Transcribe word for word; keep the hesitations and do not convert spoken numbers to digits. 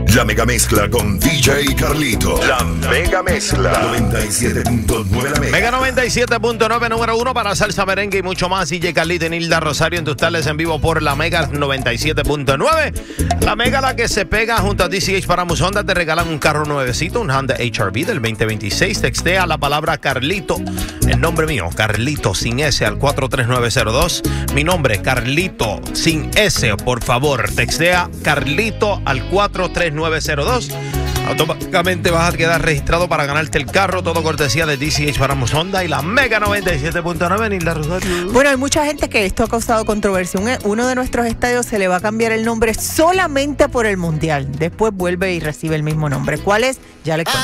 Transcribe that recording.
La mega mezcla con D J Carlito. La mega mezcla. noventa y siete punto nueve la mega. Mega noventa y siete punto nueve, número uno para salsa, merengue y mucho más. D J Carlito y Nilda Rosario en tus tardes en vivo por la Mega noventa y siete punto nueve. La Mega, la que se pega junto a D C H para Musonda. Te regalan un carro nuevecito, un Honda H R V del veinte veintiséis. Textea la palabra Carlito, el nombre mío, Carlito sin S, al cuatro tres nueve cero dos. Mi nombre, Carlito sin S, por favor. Textea Carlito al cuatro tres nueve cero dos. Automáticamente vas a quedar registrado para ganarte el carro, todo cortesía de D C H para Honda y la Mega noventa y siete punto nueve. Nilda Rosario. Bueno, hay mucha gente que esto ha causado controversia. Uno de nuestros estadios se le va a cambiar el nombre solamente por el Mundial. Después vuelve y recibe el mismo nombre. ¿Cuál es? Ya le conté.